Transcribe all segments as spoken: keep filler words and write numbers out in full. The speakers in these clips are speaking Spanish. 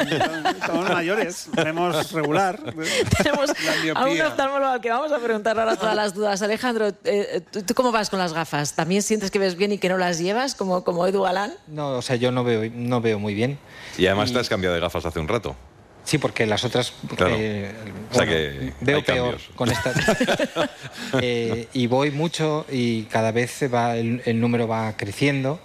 Somos mayores, vemos regular. Tenemos a un oftalmólogo al que vamos a preguntar ahora todas las dudas. Alejandro, eh, ¿tú, ¿tú cómo vas con las gafas? ¿También sientes que ves bien y que no las llevas, como, como Edu Galán? No, o sea, yo no veo, no veo muy bien. Y además y... te has cambiado de gafas hace un rato. Sí, porque las otras... Claro. Eh, o sea bueno, que veo hay peor cambios. con estas. eh, y voy mucho y cada vez va, el, el número va creciendo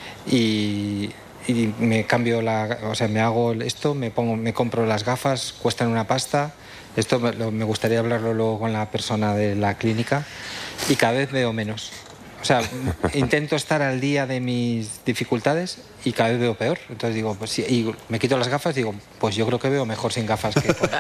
y, y me cambio la... O sea, me hago esto, me, pongo, me compro las gafas, cuestan una pasta. Esto me, lo, me gustaría hablarlo luego con la persona de la clínica y cada vez veo menos. O sea, intento estar al día de mis dificultades y cada vez veo peor. Entonces digo, pues sí, y me quito las gafas y digo, pues yo creo que veo mejor sin gafas que con...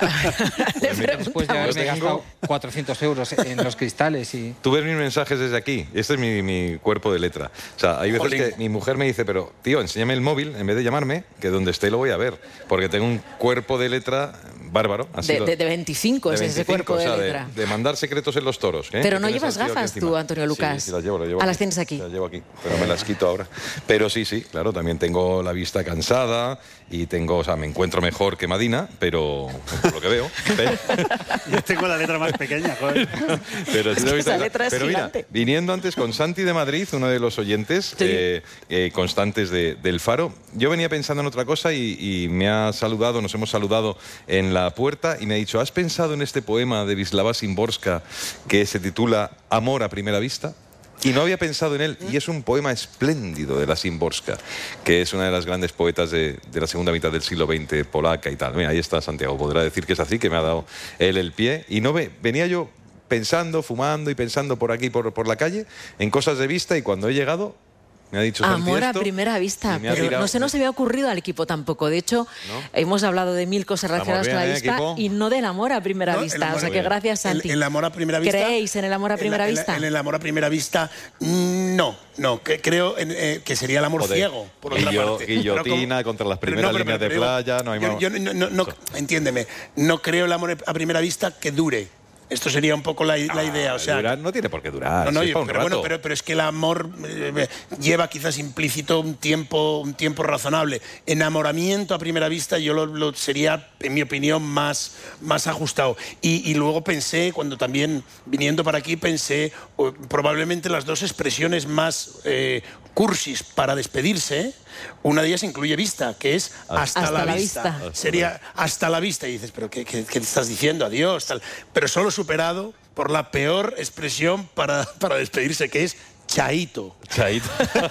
Después de haberme gastado cuatrocientos euros en los cristales y... Tú ves mis mensajes desde aquí. Este es mi, mi cuerpo de letra. O sea, hay veces Jolín. que mi mujer me dice, pero tío, enséñame el móvil en vez de llamarme, que donde esté lo voy a ver. Porque tengo un cuerpo de letra bárbaro. Ha sido de, de, de veinticinco es ese cuerpo de o sea, letra. De, de mandar secretos en los toros. ¿eh? Pero no llevas gafas tú, Antonio Lucas. Sí, sí, las llevo, las llevo ah, aquí. las tienes aquí. Las llevo aquí, pero me las quito ahora. Pero sí, sí, claro, también tengo la vista cansada y tengo, o sea, me encuentro mejor que Madina, pero por lo que veo. Pero... Yo tengo la letra más pequeña, joder. Pero, es que esa letra es pero mira, viniendo antes con Santi de Madrid, uno de los oyentes sí. eh, eh, constantes de, del Faro, yo venía pensando en otra cosa y, y me ha saludado, nos hemos saludado en la puerta y me ha dicho, ¿has pensado en este poema de Wisława Szymborska que se titula Amor a primera vista? Y no había pensado en él, y es un poema espléndido de la Szymborska, que es una de las grandes poetas de, de la segunda mitad del siglo veinte, polaca y tal. Mira, ahí está Santiago, podrá decir que es así, que me ha dado él el pie. Y no ve, venía yo pensando, fumando y pensando por aquí, por, por la calle, en cosas de vista, y cuando he llegado... Me ha dicho Amor esto, a primera vista, pero tirado. no se nos había ocurrido al equipo tampoco. De hecho, ¿no? hemos hablado de mil cosas relacionadas bien, con la ¿eh, vista equipo? y no del amor a primera no, vista. O sea que gracias, Santi. El, el amor a primera vista. ¿Creéis en el amor a primera en, vista? En, en el amor a primera vista, no, no. Que, creo en, eh, que sería el amor Joder. ciego, por otra Guillo, parte. Guillotina como, contra las primeras no, pero, líneas pero, pero, de playa, no hay yo, más. Yo, no, no, no, entiéndeme, no creo el amor a primera vista que dure. Esto sería un poco la, la idea, o sea... Durar no tiene por qué durar, no, no, si yo, un pero rato. bueno, pero, pero es que el amor eh, lleva quizás implícito un tiempo, un tiempo razonable. Enamoramiento a primera vista yo lo, lo sería, en mi opinión, más, más ajustado. Y, y luego pensé, cuando también, viniendo para aquí, pensé oh, probablemente las dos expresiones más eh, cursis para despedirse. Una de ellas incluye vista, que es hasta, hasta la, la vista. vista. Sería hasta la vista. Y dices, ¿pero qué, qué, qué estás diciendo? Adiós. Tal. Pero solo superado por la peor expresión para, para despedirse, que es chaito. Chaito.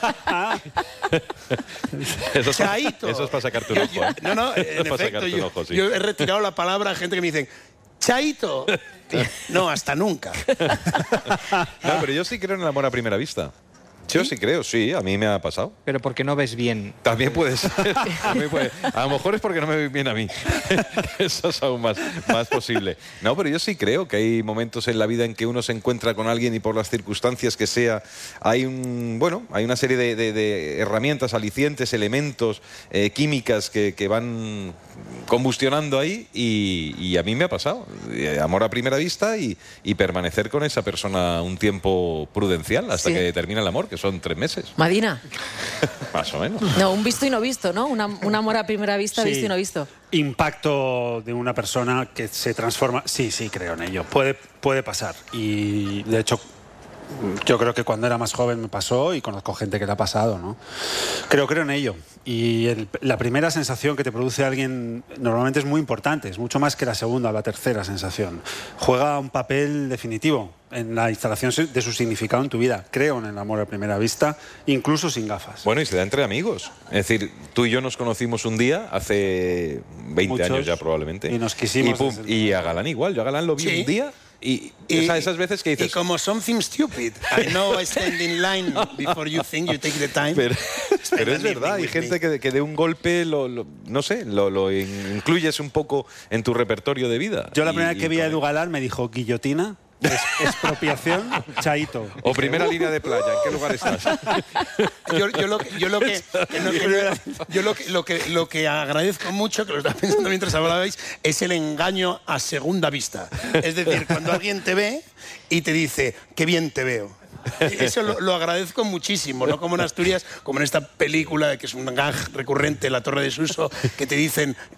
eso, es chaito. Para, eso es para sacarte un yo, ojo. Yo, ¿eh? no, no, en efecto, yo, ojo, sí. yo he retirado la palabra a gente que me dicen, chaito. No, hasta nunca. No, pero yo sí creo en el amor a primera vista. Yo sí creo, sí, a mí me ha pasado. Pero porque no ves bien. También puede ser. También puede. A lo mejor es porque no me ven bien a mí. Eso es aún más, más posible. No, pero yo sí creo que hay momentos en la vida en que uno se encuentra con alguien y por las circunstancias que sea, hay un, bueno, hay una serie de, de, de herramientas, alicientes, elementos, eh, químicas que, que van combustionando ahí y, y a mí me ha pasado. Eh, amor a primera vista y, y permanecer con esa persona un tiempo prudencial hasta sí. que termine el amor, que son tres meses. Madina. Más o menos. No, un visto y no visto, ¿no? Una, un amor a primera vista, sí. visto y no visto. Impacto de una persona que se transforma. Sí, sí, creo en ello. Puede, puede pasar. Y de hecho, yo creo que cuando era más joven me pasó y conozco gente que le ha pasado, ¿no? Creo, creo en ello. Y el, la primera sensación que te produce alguien normalmente es muy importante, es mucho más que la segunda o la tercera sensación. Juega un papel definitivo en la instalación de su significado en tu vida. Creo en el amor a primera vista, incluso sin gafas. Bueno, y se da entre amigos. Es decir, tú y yo nos conocimos un día, hace veinte Muchos, años ya probablemente. Y nos quisimos. Y, pum, y a Galán igual, yo a Galán lo vi ¿Sí? un día. Y, y o sea, esas veces que dices... Y como something stupid. I know I stand in line before you think you take the time. Pero, pero es verdad, hay gente que, que de un golpe, lo, lo, no sé, lo, lo incluyes un poco en tu repertorio de vida. Yo la y, primera vez que vi a Edu Galán me dijo, guillotina, es, expropiación, chaito. O primera línea de playa, ¿en qué lugar estás? Yo, yo lo que, yo lo que, que, no, que yo lo que, lo que, lo que agradezco mucho, que lo estaba pensando mientras hablabais, es el engaño a segunda vista. Es decir, cuando alguien te ve y te dice, qué bien te veo. Eso lo, lo agradezco muchísimo, no como en Asturias, como en esta película que es un gag recurrente, La Torre de Suso, que te dicen